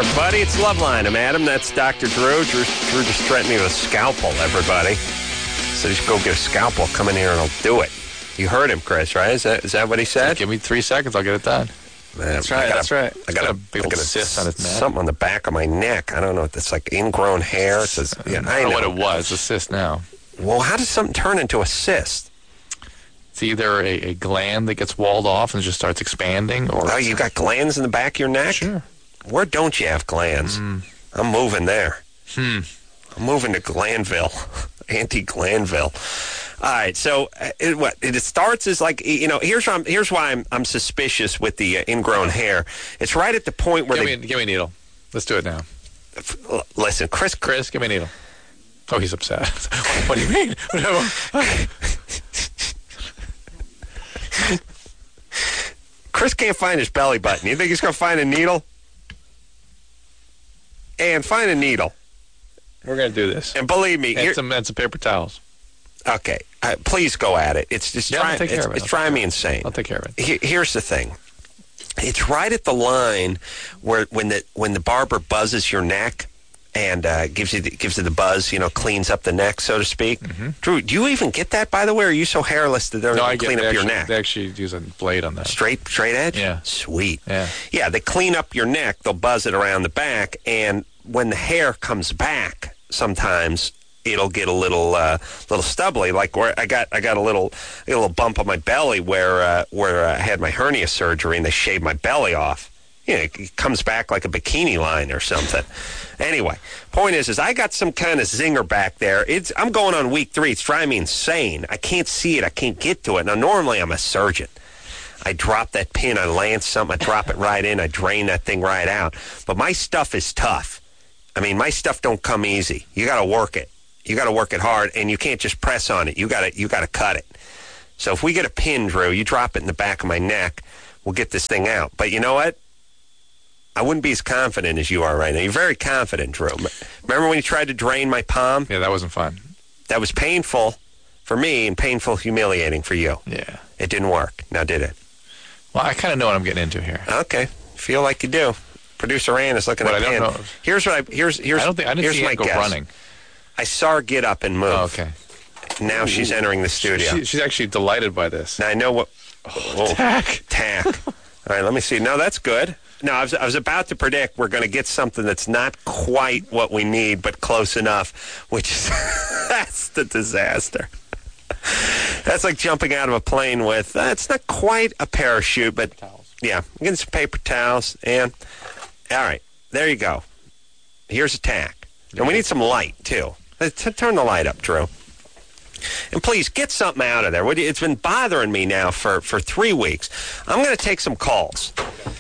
everybody. It's Loveline. I'm Adam. That's Dr. Drew. Drew just threatened me with a scalpel, everybody. So just go get a scalpel, come in here, and I'll do it. You heard him, Chris, right? Is that what he said? Give me 3 seconds. I'll get it done. Man, That's right. I got a big old cyst on his neck. Something on the back of my neck. I don't know. It's like ingrown hair. It says, I know what it was. A cyst now. Well, how does something turn into a cyst? It's either a gland that gets walled off and just starts expanding, or you got glands in the back of your neck? Sure. Where don't you have glands? I'm moving there. I'm moving to Glanville, anti-Glanville. All right, so it starts as like, here's why I'm suspicious with the ingrown hair. It's right at the point where give me a needle. Let's do it now. Listen, Chris, give me a needle. Oh, he's upset. What do you mean? Chris can't find his belly button. You think he's going to find a needle? And find a needle. We're going to do this. And believe me, and some paper towels. Okay, please go at it. It's just it's driving me insane. I'll take care of it. Here's the thing. It's right at the line where when the barber buzzes your neck and gives you the buzz, cleans up the neck, so to speak. Mm-hmm. Drew, do you even get that, by the way? Or are you so hairless that they don't clean up your neck? They actually use a blade on that. Straight edge? Yeah. Sweet. Yeah, they clean up your neck. They'll buzz it around the back, and when the hair comes back, sometimes it'll get a little stubbly. Like where I got a little bump on my belly where I had my hernia surgery, and they shaved my belly off. It comes back like a bikini line or something. Anyway, point is I got some kind of zinger back there. I'm going on week 3. It's driving me insane. I can't see it. I can't get to it. Now, normally I'm a surgeon. I drop that pin, I land something, I drop it right in, I drain that thing right out. But my stuff is tough. I mean, my stuff don't come easy. You got to work it. You got to work it hard, and you can't just press on it. You got to cut it. So if we get a pin, Drew, you drop it in the back of my neck, we'll get this thing out. But you know what? I wouldn't be as confident as you are right now. You're very confident, Drew. Remember when you tried to drain my palm? Yeah, that wasn't fun. That was painful for me and painful, humiliating for you. Yeah. It didn't work. Now, did it? Well, I kind of know what I'm getting into here. Okay. Feel like you do. Producer Ann is looking at the pin. Here's I didn't see her go running. I saw her get up and move. Oh, okay. Now she's entering the studio. She's actually delighted by this. Now I know what... Tack. All right, let me see. No, that's good. No, I was about to predict we're going to get something that's not quite what we need, but close enough, which is... that's the disaster. That's like jumping out of a plane with... it's not quite a parachute, but... Towels. Yeah, I'm getting some paper towels, and... All right, there you go. Here's a tack. And we need some light, too. Turn the light up, Drew. And please, get something out of there. It's been bothering me now for 3 weeks. I'm going to take some calls.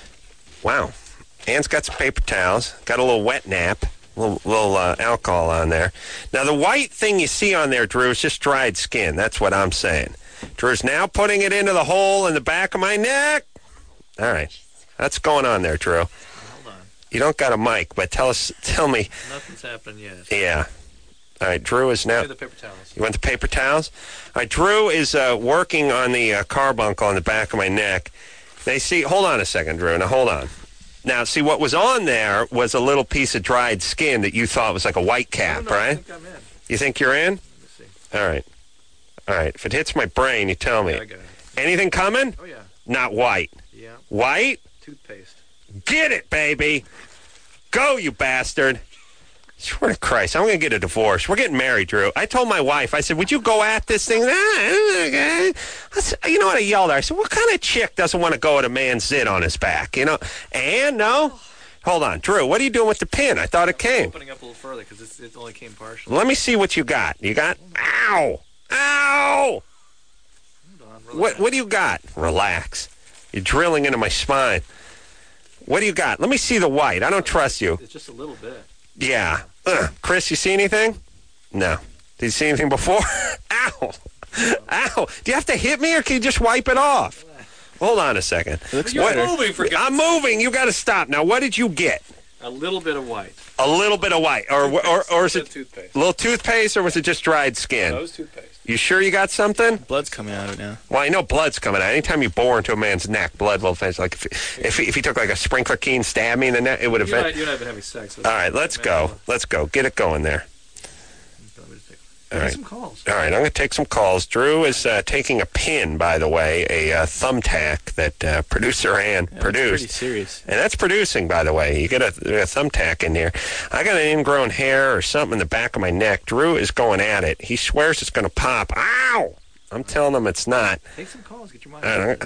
Wow. Ann's got some paper towels. Got a little wet nap. A little alcohol on there. Now, the white thing you see on there, Drew, is just dried skin. That's what I'm saying. Drew's now putting it into the hole in the back of my neck. All right. That's going on there, Drew. You don't got a mic, but tell me. Nothing's happened yet. Yeah. All right, Drew is now... the paper towels. You want the paper towels? All right, Drew is working on the carbuncle on the back of my neck. Hold on a second, Drew. Now, hold on. Now, see, what was on there was a little piece of dried skin that you thought was like a white cap, right? I think I'm in. You think you're in? Let me see. All right. All right. If it hits my brain, you tell me. Yeah, I got it. Anything coming? Oh, yeah. Not white. Yeah. White? Toothpaste. Get it, baby. Go, you bastard. Swear to Christ, I'm going to get a divorce. We're getting married, Drew. I told my wife, I said, would you go at this thing? You know what I yelled at her? I said, what kind of chick doesn't want to go at a man's zit on his back? And no? Hold on. Drew, what are you doing with the pin? I thought it came. Opening up a little further because it only came partially. Let me see what you got. You got? Ow! Ow! Hold on, what do you got? Relax. You're drilling into my spine. What do you got? Let me see the white. I don't trust you. It's just a little bit. Yeah. Chris, you see anything? No. Did you see anything before? Ow! Ow! Do you have to hit me, or can you just wipe it off? Hold on a second. You're moving, for God's sake. I'm moving. You got to stop. Now, what did you get? A little bit of white. A little bit of white. Or is it toothpaste? A little toothpaste, or was it just dried skin? No, it was toothpaste. You sure you got something? Blood's coming out of it now. Well, I know blood's coming out. Anytime you bore into a man's neck, blood will finish. Like if he took like a sprinkler key and stabbed me in the neck, it would have. You and I have been having sex. All right, let's go. Let's go. Get it going there. All right. Some calls. All right, I'm going to take some calls. Drew is taking a pin, by the way, a thumbtack that producer Ann produced. Pretty serious. And that's producing, by the way. You get a thumbtack in here. I got an ingrown hair or something in the back of my neck. Drew is going at it. He swears it's going to pop. Ow! I'm telling him it's not. Take some calls. Get your mind.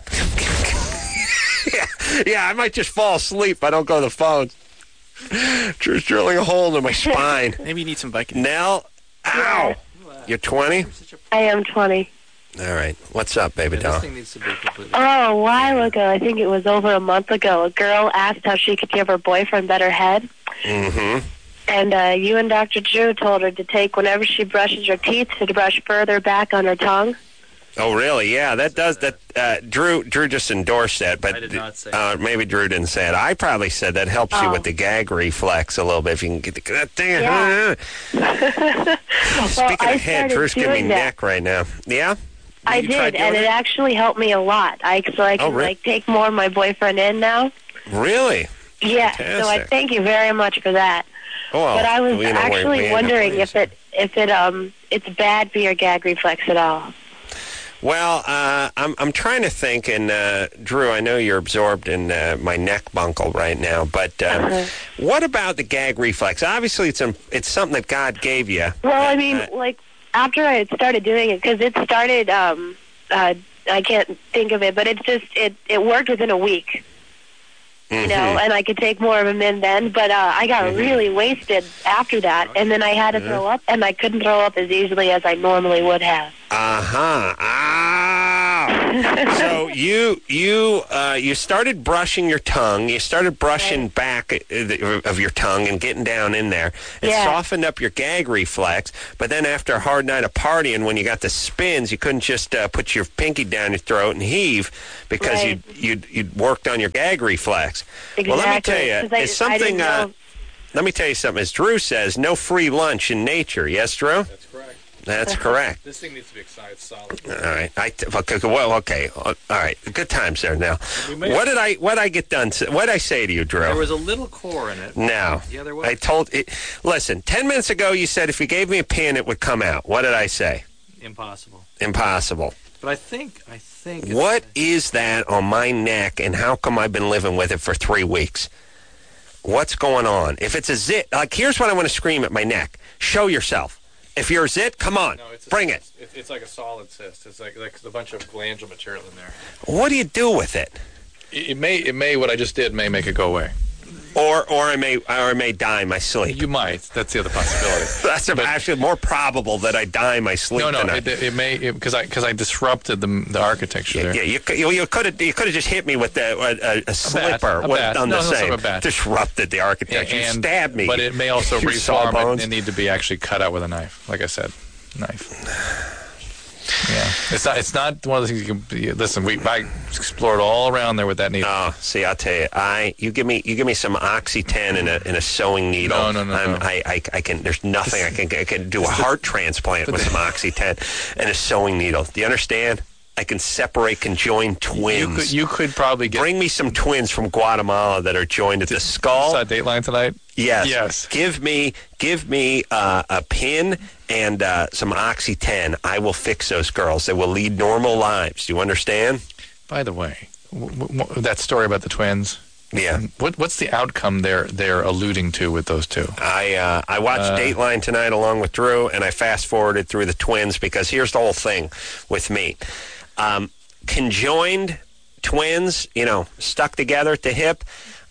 Yeah, I might just fall asleep if I don't go to the phone. Drew's drilling a hole into my spine. Maybe you need some Vicodin. Nell, ow! You're 20? I am 20. All right. What's up, baby doll? This thing needs to be completely. Oh, a while ago, I think it was over a month ago, a girl asked how she could give her boyfriend better head. Mm-hmm. And you and Dr. Drew told her to take, whenever she brushes her teeth, to brush further back on her tongue. Oh, really? Yeah, that does that. Drew just endorsed that, but I did not say that. maybe Drew didn't say it. I probably said that helps you with the gag reflex a little bit if you can get the thing. Yeah. Speaking I of head, started Drew's giving me doing that. neck right now. Yeah, I You tried did, doing and it actually helped me a lot. So I can really? take more of my boyfriend in now. Really? Yeah, so I Fantastic. thank you very much for that. Oh, But I was we end actually up wondering playing if it's bad for your gag reflex at all. Well, I'm trying to think, and Drew, I know you're absorbed in my neck buckle right now, but what about the gag reflex? Obviously, it's something that God gave you. Well, I mean, like after I had started doing it, because it started, I can't think of it, but it's just it worked within a week. You know, and I could take more of them in then, but I got really wasted after that, and then I had to throw up, and I couldn't throw up as easily as I normally would have. So you started brushing your tongue. You started brushing back of your tongue and getting down in there. It softened up your gag reflex. But then after a hard night of partying, when you got the spins, you couldn't just put your pinky down your throat and heave because you'd worked on your gag reflex. Exactly. Well, let me tell you, 'Cause it's I something. didn't know. Let me tell you something. As Drew says, no free lunch in nature. Yes, Drew? That's correct. That's correct. This thing needs to be excited solid. All right. Okay. All right. Good times there now. What did I get done? What did I say to you, Drew? There was a little core in it. No. Yeah, there was. I told it. Listen, 10 minutes ago you said if you gave me a pin, it would come out. What did I say? Impossible. Impossible. But I think. It's, What is that on my neck, and how come I've been living with it for 3 weeks? What's going on? If it's a zit, like here's what I want to scream at my neck. Show yourself. If you're a zit, come on. No, it's Bring it. It's like a solid cyst. It's like a bunch of glandular material in there. What do you do with it? It may what I just did may make it go away. Or I may die in my sleep. You might. That's the other possibility. That's actually more probable that I die in my sleep. No, tonight. it may because I disrupted the architecture there. Yeah, you could have just hit me with a slipper a bat. on the No, same. a bat. Disrupted the architecture. You stabbed me. But it may also You reform sawbones. and need to be actually cut out with a knife. Like I said, knife. Yeah, it's not one of the things you can listen. I explored all around there with that needle. Oh, see, I'll tell you, you give me some Oxy-10 in a sewing needle. No. I can. There's nothing I can do a heart transplant with some Oxy-10 and a sewing needle. Do you understand? I can separate conjoined twins. You could probably Bring me some twins from Guatemala that are joined at the skull. Saw Dateline tonight. Yes. Give me a pin and some Oxy-10. I will fix those girls. They will lead normal lives. Do you understand? By the way, that story about the twins. Yeah. What's the outcome they're alluding to with those two? I watched Dateline tonight along with Drew, and I fast-forwarded through the twins because here's the whole thing with me. Conjoined twins, stuck together at the hip.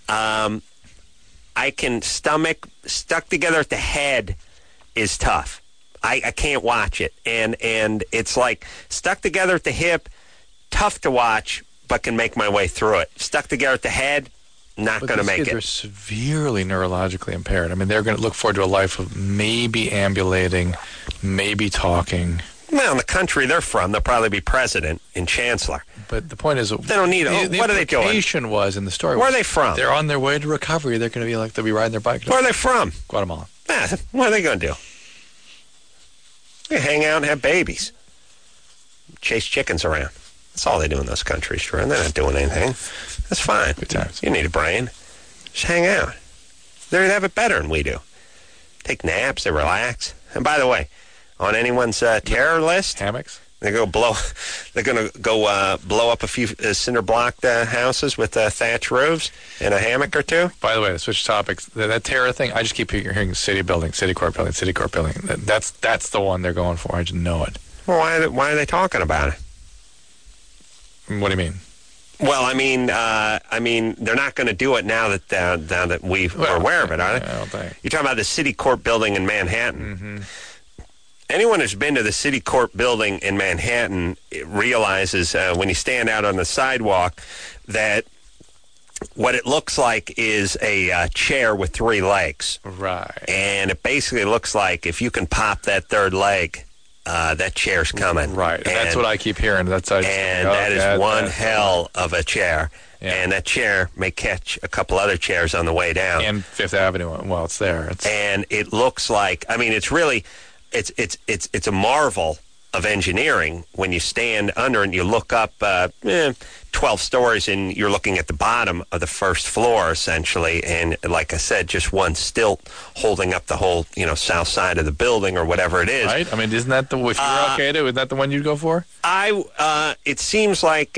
I can stomach. Stuck together at the head is tough. I can't watch it. And it's like stuck together at the hip, tough to watch, but can make my way through it. Stuck together at the head, not going to make They're it. severely neurologically impaired. I mean, they're going to look forward to a life of maybe ambulating, maybe talking. Well, in the country they're from, they'll probably be president and chancellor. But the point is, They don't need it. What are they doing? The implication was in the story. Where are they from? They're on their way to recovery. They're going to be like they'll be riding their bike. Where are they from? Guatemala. What are they going to do? They hang out and have babies. chase chickens around. That's all they do in those countries, Drew. They're not doing anything. That's fine. Good times. You need a brain. Just hang out. They have it better than we do. Take naps. They relax. And by the way, on anyone's terror list, Hammocks? they're going to go blow up a few cinder blocked houses with thatch roofs and a hammock or two. By the way, to switch topics, that terror thing, I just keep hearing city building, city court building, city court building. That's the one they're going for. I just know it. Well, why are they talking about it? What do you mean? Well, I mean, they're not going to do it now that we're aware of it, are they? I don't think. You're talking about the city court building in Manhattan. Mm-hmm. Anyone who's been to the city court building in Manhattan realizes when you stand out on the sidewalk that what it looks like is a chair with 3 legs. Right. And it basically looks like if you can pop that third leg, that chair's coming. Right. And that's what I keep hearing. That is one hell of a chair. Yeah. And that chair may catch a couple other chairs on the way down. And Fifth Avenue while it's there. And it looks like, I mean, it's really... It's a marvel of engineering when you stand under and you look up 12 stories and you're looking at the bottom of the first floor essentially, and like I said, just one stilt holding up the whole south side of the building or whatever it is. Right. I mean, isn't that if you're okay to, is that the one you'd go for? It seems like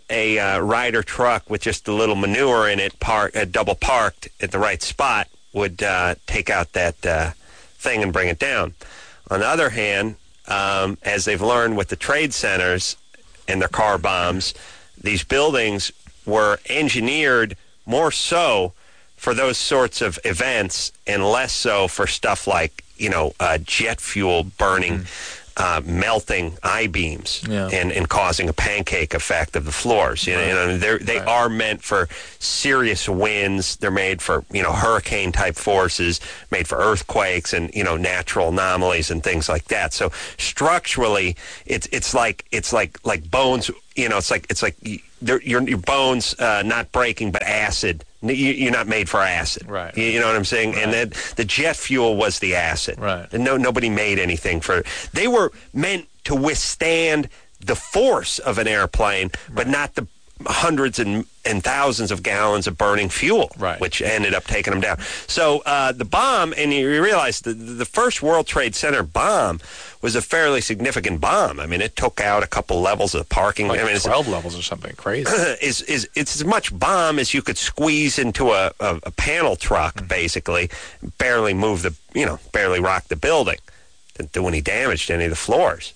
a Ryder truck with just a little manure in it, double parked at the right spot, would take out that thing and bring it down. On the other hand, as they've learned with the trade centers and their car bombs, these buildings were engineered more so for those sorts of events and less so for stuff like, jet fuel burning, melting I-beams and causing a pancake effect of the floors. They are meant for serious winds. They're made for, hurricane-type forces, made for earthquakes and, natural anomalies and things like that. So structurally, it's like bones. It's like your bones not breaking, but acid. You're not made for acid. Right. You know what I'm saying? Right. And then the jet fuel was the acid. Right. And nobody made anything for it. They were meant to withstand the force of an airplane, but not the hundreds and thousands of gallons of burning fuel, right, which ended up taking them down. So the bomb, and you realize the first World Trade Center bomb was a fairly significant bomb. I mean, it took out a couple levels of parking. Like 12 levels or something crazy. It's as much bomb as you could squeeze into a panel truck, basically. Barely move barely rock the building. Didn't do any damage to any of the floors.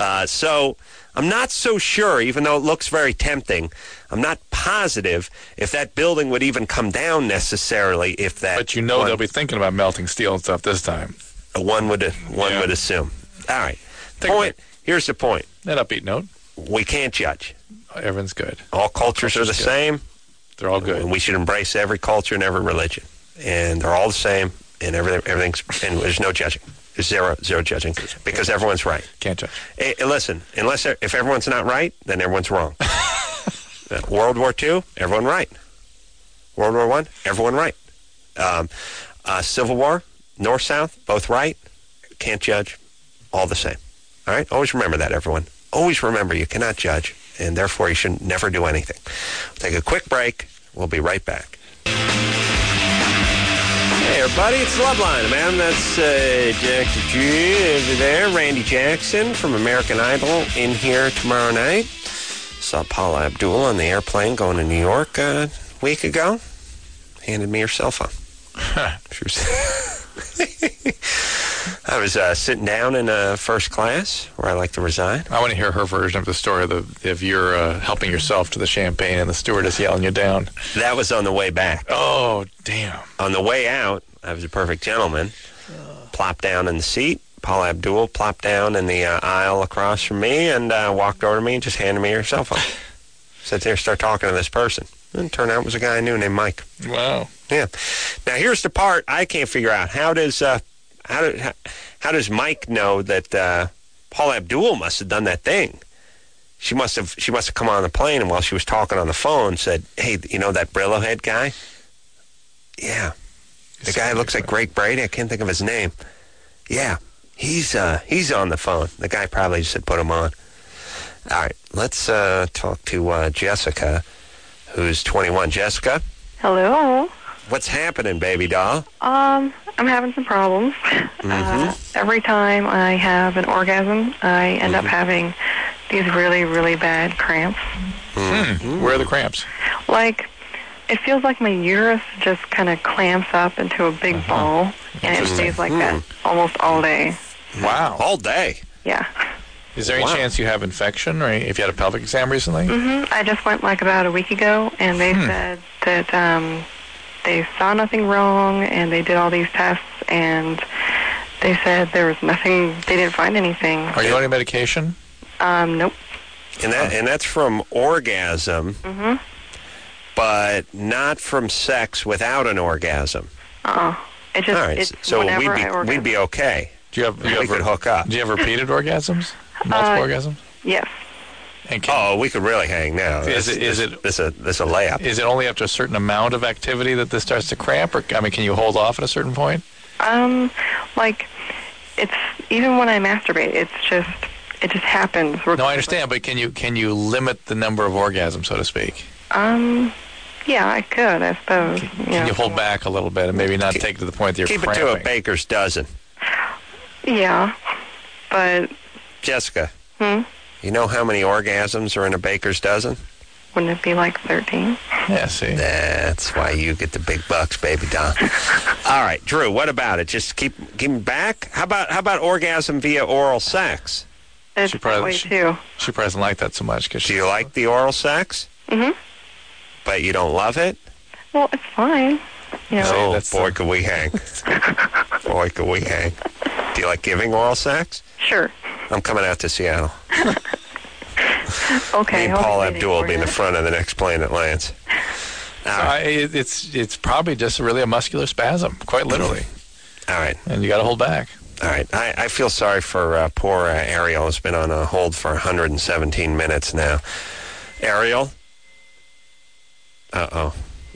So I'm not so sure, even though it looks very tempting, I'm not positive if that building would even come down necessarily if that... But they'll be thinking about melting steel and stuff this time. One would assume. All right. Here's the point. That upbeat note. We can't judge. Everyone's good. All cultures are the same. They're all good. And we should embrace every culture and every religion. And they're all the same, and everything's... And there's no judging. There's zero judging, because everyone's right. Can't judge. Hey, listen, if everyone's not right, then everyone's wrong. World War II, everyone right. World War I, everyone right. Civil War, North, South, both right. Can't judge. All the same. All right? Always remember that, everyone. Always remember you cannot judge, and therefore you should never do anything. We'll take a quick break. We'll be right back. Hey, everybody, it's Loveline, man. That's Jackson over there. Randy Jackson from American Idol in here tomorrow night. Saw Paula Abdul on the airplane going to New York a week ago. Handed me her cell phone. I was sitting down in first class, where I like to reside. I want to hear her version of the story of you're helping yourself to the champagne and the stewardess yelling you down. That was on the way back. Oh, damn. On the way out, I was a perfect gentleman. Plopped down in the seat. Paula Abdul plopped down in the aisle across from me and walked over to me and just handed me her cell phone. Sat there, start talking to this person. And it turned out it was a guy I knew named Mike. Wow. Yeah. Now, here's the part I can't figure out. How does Mike know that Paula Abdul must have done that thing? She must have come on the plane, and while she was talking on the phone, said, "Hey, that Brillo head guy? Yeah, the guy looks like Greg Brady. I can't think of his name. Yeah, he's on the phone." The guy probably just said, "Put him on." All right, let's talk to Jessica, who's 21. Jessica, Hello. what's happening, baby doll? I'm having some problems. Every time I have an orgasm, I end up having these really, really bad cramps. Where are the cramps? Like, it feels like my uterus just kind of clamps up into a big ball, and it stays like that almost all day. Wow. All day. Yeah. Is there any chance you have infection, or if you had a pelvic exam recently? I just went like about a week ago, and they said that they saw nothing wrong, and they did all these tests, and they said there was nothing, they didn't find anything. Are you on any medication? Nope. And that's from orgasm, but not from sex without an orgasm. It just, All right, it's so whenever I orgasm. we'd be okay. Do you have, We could hook up. Do you have repeated orgasms? Multiple orgasms? Yes. And We could really hang now. Is it- This a layup? Is it only after a certain amount of activity that this starts to cramp, or can you hold off at a certain point? Like, it's, even when I masturbate, it just happens. No, I understand, but can you limit the number of orgasms, so to speak? Yeah, I could, I suppose. Can you hold back a little bit and maybe not take it to the point that you're Keep cramping? it to a baker's dozen. Yeah, but Jessica, you know how many orgasms are in a baker's dozen? wouldn't it be like 13? Yeah, see? That's why you get the big bucks, baby doll. All right, Drew, what about it? Just keep him back? How about orgasm via oral sex? It's She that probably- way, too. She probably doesn't like that so much. Do you like the oral sex? But you don't love it? Well, it's fine. You know, Oh, that's boy, the- could we hang. Boy, could we hang. Do you like giving oral sex? sure. I'm coming out to Seattle. Okay. Me and I'll Paul waiting Abdul will for be in you. the front of the next plane that lands. All right. It's probably just really a muscular spasm, quite literally, All right. and you got to hold back. All right. I feel sorry for poor Ariel. Has been on a hold for 117 minutes now. Ariel? Uh-oh.